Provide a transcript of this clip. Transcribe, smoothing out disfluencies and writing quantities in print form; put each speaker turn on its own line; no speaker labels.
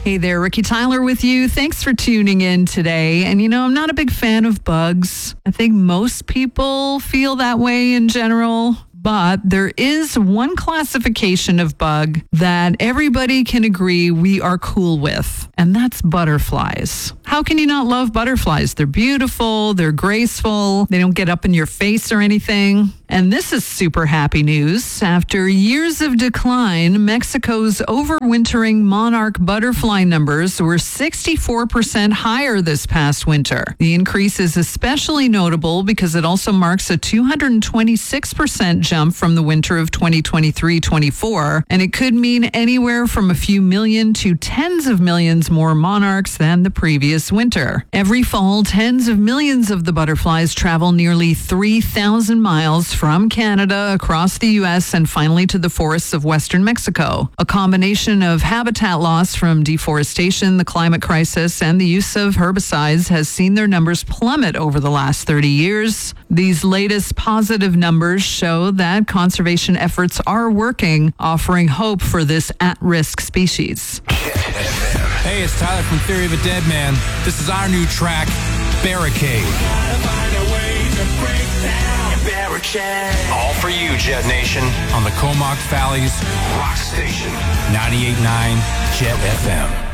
Hey there, Ricky Tyler with you. Thanks for tuning in today. And I'm not a big fan of bugs. I think most people feel that way in general. But there is one classification of bug that everybody can agree we are cool with, and that's butterflies. How can you not love butterflies? They're beautiful, they're graceful, they don't get up in your face or anything. And this is super happy news. After years of decline, Mexico's overwintering monarch butterfly numbers were 64% higher this past winter. The increase is especially notable because it also marks a 226% jump from the winter of 2023-24, and it could mean anywhere from a few million to tens of millions more monarchs than the previous winter. Every fall, tens of millions of the butterflies travel nearly 3,000 miles from Canada across the U.S. and finally to the forests of western Mexico. A combination of habitat loss from deforestation, the climate crisis, and the use of herbicides has seen their numbers plummet over the last 30 years. These latest positive numbers show that conservation efforts are working, offering hope for this at-risk species.
Hey, it's Tyler from Theory of a Dead Man. This is our new track, Barricade.
All for you, Jet Nation.
On the Comox Valley's Rock Station, 98.9 Jet FM.